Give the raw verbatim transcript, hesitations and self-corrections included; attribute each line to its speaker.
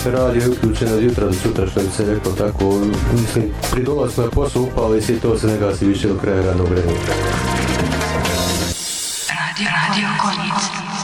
Speaker 1: radio je uključen od jutra do sutra, što bi se rekao tako, mislim, pri dolazku na posao upali si i to se ne gasi više do kraja radnog vremena.
Speaker 2: Radio, radio, konjic.